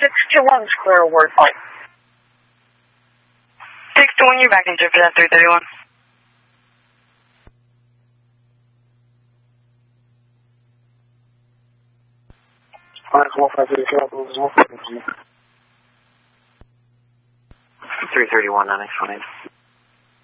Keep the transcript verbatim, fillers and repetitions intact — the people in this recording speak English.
six two one, clear word flight. six two one, you're back in Jupiter at three thirty-one. three thirty-one, nine eight five.